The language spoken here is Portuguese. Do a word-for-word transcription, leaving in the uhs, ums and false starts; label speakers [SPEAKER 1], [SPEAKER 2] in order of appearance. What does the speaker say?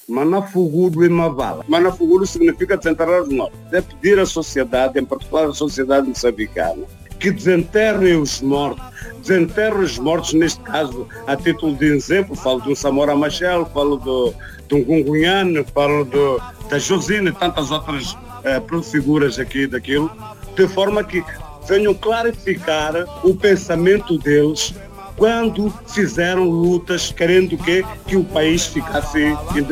[SPEAKER 1] Manafugudo e Mavala. Manafugudo significa desenterrar os mortos. É pedir à sociedade, em particular a sociedade moçambicana, que desenterrem os mortos. Desenterrem os mortos, neste caso, a título de exemplo, falo do Samora Machel, falo do, do Gungunhane, falo do, da Josine e tantas outras eh, figuras aqui daquilo, de forma que venham clarificar o pensamento deles quando fizeram lutas querendo que, que o país ficasse independente.